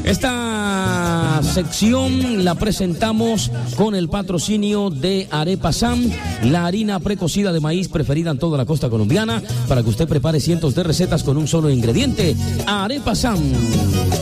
Esta sección la presentamos con el patrocinio de Arepa Sam, la harina precocida de maíz preferida en toda la costa colombiana, para que usted prepare cientos de recetas con un solo ingrediente. Arepa Sam.